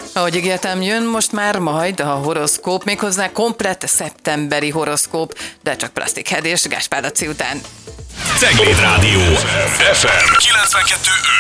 Ahogy ígértem, jön most már majd a horoszkóp, méghozzá komplett szeptemberi horoszkóp, de csak Plastic Head és Gáspár Laci után. Cegléd Rádió FM 92.5.